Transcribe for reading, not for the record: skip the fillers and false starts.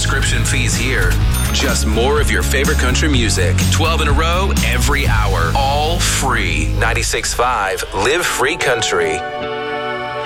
subscription fees here. Just more of your favorite country music. 12 in a row, every hour. All free. 96.5 Live Free Country.